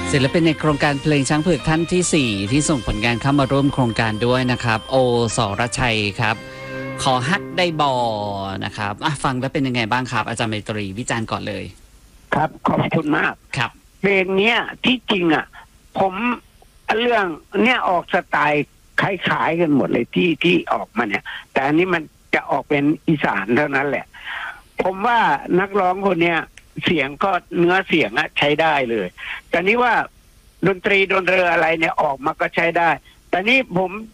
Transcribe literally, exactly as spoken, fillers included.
ศิลปินในโครงการเพลงช้างเผือกท่านที่สี่ที่ส่งผลงานเข้ามาร่วมโครงการด้วยนะครับโอสรชัยครับขอฮักได้บอนะครับฟังแล้วเป็นยังไงบ้างครับอาจารย์ไมตรีวิจารณ์ก่อนเลยครับขอบคุณมากครับเพลงเนี้ยที่จริงอ่ะผมเรื่องเนี้ยออกสไตล์คล้ายๆกันหมดเลยที่ที่ออกมาเนี่ยแต่อันนี้มันจะออกเป็นอีสานเท่านั้นแหละผมว่านักร้องคนเนี้ยเสียงก็เนื้อเสียงอะใช้ได้เลยแต่นี้ว่าดนตรีดนเรืออะไรเนี่ยออกมาก็ใช้ได้แต่นี้ผม